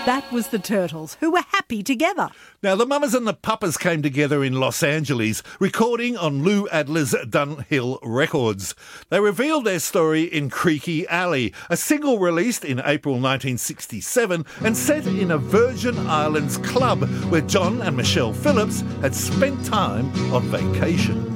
That was the Turtles, who were happy together. Now, the Mamas and the Papas came together in Los Angeles, recording on Lou Adler's Dunhill Records. They revealed their story in Creaky Alley, a single released in April 1967 and set in a Virgin Islands club where John and Michelle Phillips had spent time on vacation.